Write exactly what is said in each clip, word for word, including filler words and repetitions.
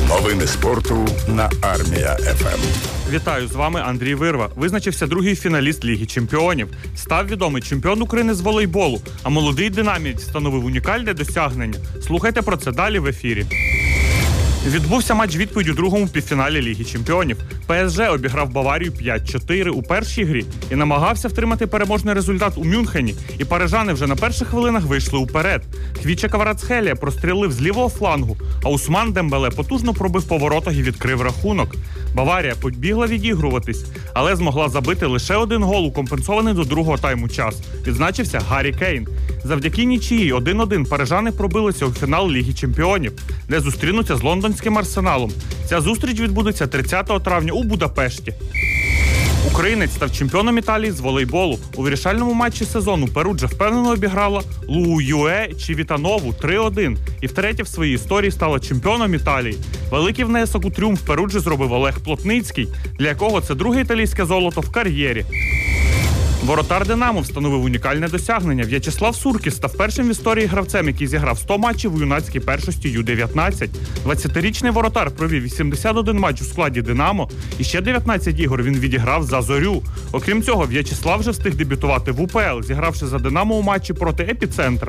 Новини спорту на Армія еф ем. Вітаю, з вами Андрій Вирва. Визначився другий фіналіст Ліги Чемпіонів. Став відомий чемпіон України з волейболу, а молодий динамівець встановив унікальне досягнення. Слухайте про це далі в ефірі. Відбувся матч-відповідь у другому півфіналі Ліги Чемпіонів. пе ес же обіграв Баварію п'ять чотири у першій грі і намагався втримати переможний результат у Мюнхені. І парижани вже на перших хвилинах вийшли уперед. Квіча Кварацхелія прострілив з лівого флангу, а Усман Дембеле потужно пробив по воротах і відкрив рахунок. Баварія побігла відігруватись, але змогла забити лише один гол у компенсований до другого тайму час. Відзначився Гаррі Кейн. Завдяки нічиї один один парижани пробилися у фінал Ліги Чемпіонів, де зустрінуться з лондонським Арсеналом. Ця зустріч відбудеться тридцятого травня у Будапешті. Українець став чемпіоном Італії з волейболу. У вирішальному матчі сезону Перуджа впевнено обіграла Луюе Чівітанову три один і втретє в своїй історії стала чемпіоном Італії. Великий внесок у тріумф Перуджі зробив Олег Плотницький, для якого це друге італійське золото в кар'єрі. Воротар «Динамо» встановив унікальне досягнення. В'ячеслав Суркіс став першим в історії гравцем, який зіграв сто матчів у юнацькій першості ю дев'ятнадцять. двадцятирічний воротар провів вісімдесят один матч у складі «Динамо» і ще дев'ятнадцять ігор він відіграв за «Зорю». Окрім цього, В'ячеслав вже встиг дебютувати в у пе ел, зігравши за «Динамо» у матчі проти «Епіцентра».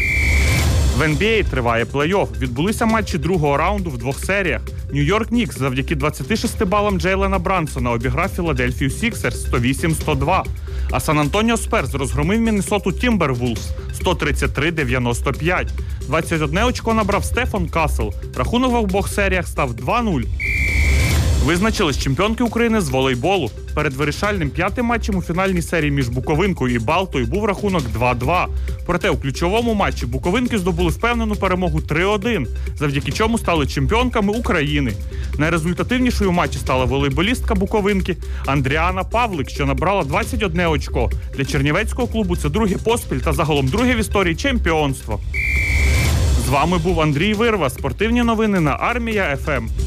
В ен бі ей триває плей-офф. Відбулися матчі другого раунду в двох серіях. Нью-Йорк Нікс завдяки двадцяти шести балам Джейлена Брансона обіграв Філадельфію Сіксерс сто вісім сто два. А Сан-Антоніо Сперс розгромив Міннесоту Тімбервулфс сто тридцять три дев'яносто п'ять. двадцять одне очко набрав Стефан Касл. Рахунок в обох серіях став два нуль. Визначились чемпіонки України з волейболу. Перед вирішальним п'ятим матчем у фінальній серії між Буковинкою і Балтою був рахунок два два. Проте у ключовому матчі буковинки здобули впевнену перемогу три один, завдяки чому стали чемпіонками України. Найрезультативнішою у матчі стала волейболістка Буковинки Андріана Павлик, що набрала двадцять одне очко. Для чернівецького клубу це друге поспіль та загалом друге в історії чемпіонство. З вами був Андрій Вирва. Спортивні новини на Армія еф ем.